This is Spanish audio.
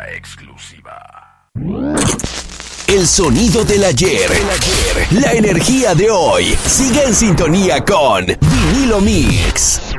exclusiva. El sonido del ayer, la energía de hoy. Sigue en sintonía con Vinilo Mix.